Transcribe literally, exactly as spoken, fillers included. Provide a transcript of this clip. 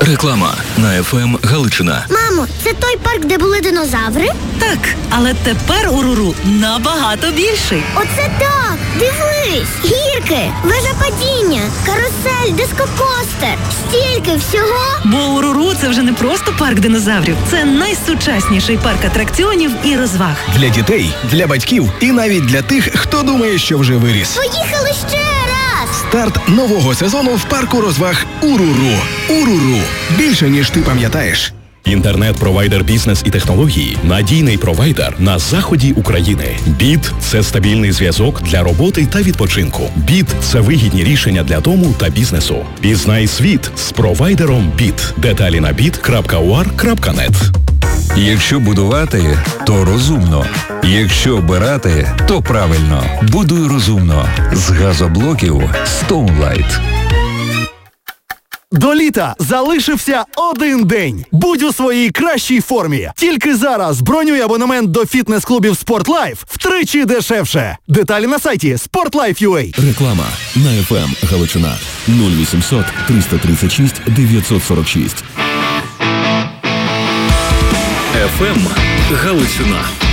Реклама на еф ем Галичина. Мамо, це той парк, де були динозаври? Так, але тепер УРУРУ набагато більший. Оце так! Дивись! Гірки, вежа падіння, карусель, дискокостер. Стільки всього! Бо УРУРУ – це вже не просто парк динозаврів. Це найсучасніший парк атракціонів і розваг. Для дітей, для батьків і навіть для тих, хто думає, що вже виріс. Поїхали ще раз! Старт нового сезону в парку розваг УРУРУ. УРУРУ. Більше, ніж ти пам'ятаєш. Інтернет-провайдер бізнес і технології – надійний провайдер на заході України. Біт – це стабільний зв'язок для роботи та відпочинку. Біт – це вигідні рішення для дому та бізнесу. Пізнай світ з провайдером Біт. Деталі на біт крапка у ар крапка нет. Якщо будувати, то розумно. Якщо обирати, то правильно. Будуй розумно. З газоблоків Stoneline. До літа залишився один день. Будь у своїй кращій формі. Тільки зараз бронюй абонемент до фітнес-клубів SportLife втричі дешевше. Деталі на сайті спортлайф крапка ю а. Реклама на еф ем Галичина. нуль вісімсот триста тридцять шість дев'ятсот сорок шість. еф ем Галичина.